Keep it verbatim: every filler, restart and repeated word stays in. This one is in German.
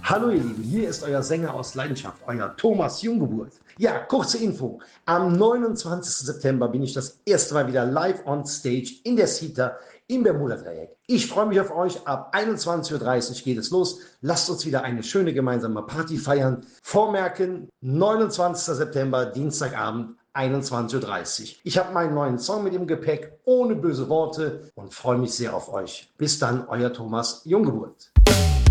Hallo ihr Lieben, hier ist euer Sänger aus Leidenschaft, euer Thomas Junggeburt. Ja, kurze Info. Am neunundzwanzigsten September bin ich das erste Mal wieder live on stage in der Cita im Bermuda-Dreieck. Ich freue mich auf euch. Ab einundzwanzig Uhr dreißig geht es los. Lasst uns wieder eine schöne gemeinsame Party feiern. Vormerken, neunundzwanzigsten September, Dienstagabend, einundzwanzig Uhr dreißig. Ich habe meinen neuen Song mit im Gepäck, ohne böse Worte, und freue mich sehr auf euch. Bis dann, euer Thomas Junggeburt.